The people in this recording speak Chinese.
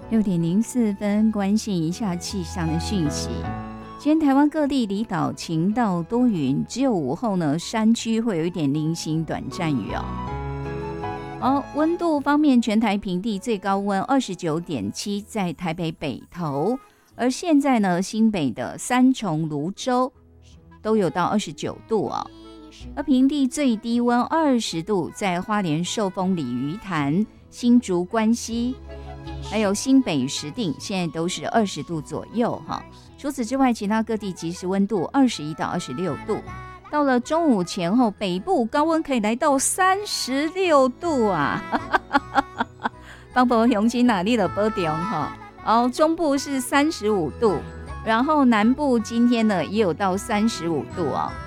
6:04，关心一下气象的讯息。今天台湾各地离岛晴到多云，只有午后呢，山区会有一点零星短暂雨哦。温度方面，全台平地最高温29.7，在台北北投，而现在呢，新北的三重、芦洲都有到29度哦。而平地最低温20度，在花莲寿丰、鲤鱼潭、新竹关西，还有新北石碇，现在都是20度左右哈。除此之外，其他各地即时温度21到26度。到了中午前后，北部高温可以来到36度啊！帮婆雄心哪里的波中哈？中部是35度，然后南部今天呢也有到35度哦。